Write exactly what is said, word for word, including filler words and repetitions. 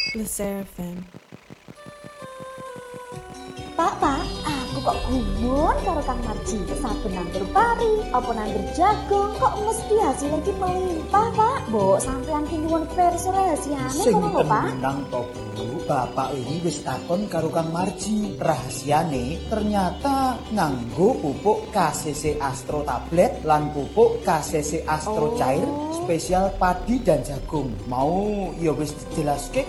Lesser F M. Pak, Pak, aku kok gumun karo Kang Marji. Saben nandur pari, apa nandur jagung, kok mesti hasil iki melimpah, Pak. Mbok sampean ki nyuwun pirsa rahasiane Sing ngono lho, Pak. tenang to, Bu. Bapak ini wis takon karo Kang Marji. Rahasiane ternyata nganggo pupuk K C C Astro tablet lan pupuk K C C Astro Oh. cair spesial padi dan jagung. Mau ya wis dijelaske